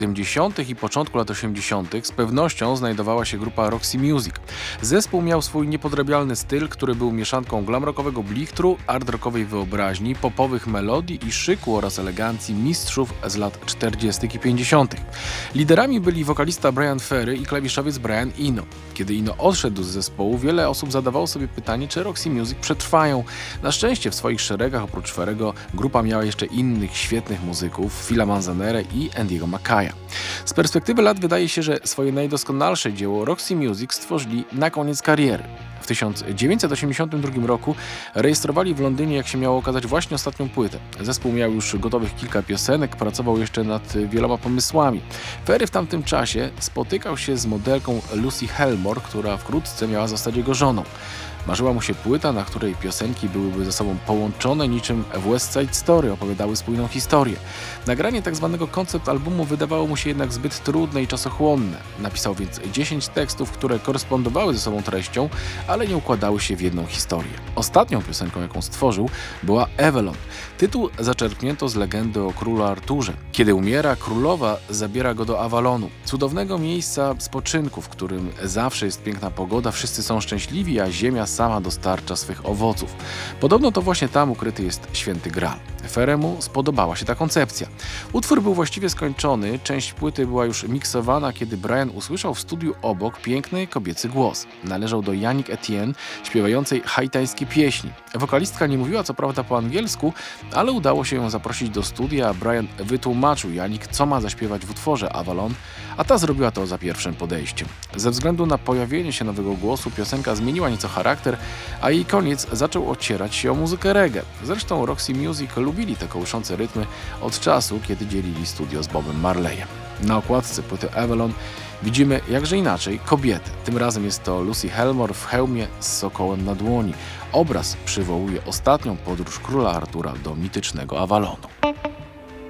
70. i początku lat 80. z pewnością znajdowała się grupa Roxy Music. Zespół miał swój niepodrabialny styl, który był mieszanką glamrockowego blichtru, art-rockowej wyobraźni, popowych melodii i szyku oraz elegancji mistrzów z lat 40. i 50. Liderami byli wokalista Bryan Ferry i klawiszowiec Brian Eno. Kiedy Eno odszedł z zespołu, wiele osób zadawało sobie pytanie, czy Roxy Music przetrwają. Na szczęście w swoich szeregach oprócz Ferry'ego grupa miała jeszcze innych świetnych muzyków, Phila Manzanerę i Andy'ego Mackaya. Z perspektywy lat wydaje się, że swoje najdoskonalsze dzieło Roxy Music stworzyli na koniec kariery. W 1982 roku rejestrowali w Londynie, jak się miało okazać, właśnie ostatnią płytę. Zespół miał już gotowych kilka piosenek, pracował jeszcze nad wieloma pomysłami. Ferry w tamtym czasie spotykał się z modelką Lucy Helmore, która wkrótce miała zostać jego żoną. Marzyła mu się płyta, na której piosenki byłyby ze sobą połączone niczym w West Side Story, opowiadały spójną historię. Nagranie tzw. koncept albumu wydawało mu się jednak zbyt trudne i czasochłonne. Napisał więc 10 tekstów, które korespondowały ze sobą treścią, ale nie układały się w jedną historię. Ostatnią piosenką, jaką stworzył, była Avalon. Tytuł zaczerpnięto z legendy o królu Arturze. Kiedy umiera, królowa zabiera go do Avalonu, cudownego miejsca spoczynku, w którym zawsze jest piękna pogoda, wszyscy są szczęśliwi, a ziemia sama dostarcza swych owoców. Podobno to właśnie tam ukryty jest święty Graal. Feremu spodobała się ta koncepcja. Utwór był właściwie skończony, część płyty była już miksowana, kiedy Brian usłyszał w studiu obok piękny kobiecy głos. Należał do Janik Etienne, śpiewającej haitańskie pieśni. Wokalistka nie mówiła co prawda po angielsku, ale udało się ją zaprosić do studia, a Brian wytłumaczył Janik, co ma zaśpiewać w utworze Avalon, a ta zrobiła to za pierwszym podejściem. Ze względu na pojawienie się nowego głosu piosenka zmieniła nieco charakter, a jej koniec zaczął ocierać się o muzykę reggae. Zresztą Roxy Music lubili te kołyszące rytmy od czasu, kiedy dzielili studio z Bobem Marleyem. Na okładce płyty Avalon widzimy jakże inaczej kobietę. Tym razem jest to Lucy Helmore w hełmie z sokołem na dłoni. Obraz przywołuje ostatnią podróż króla Artura do mitycznego Avalonu.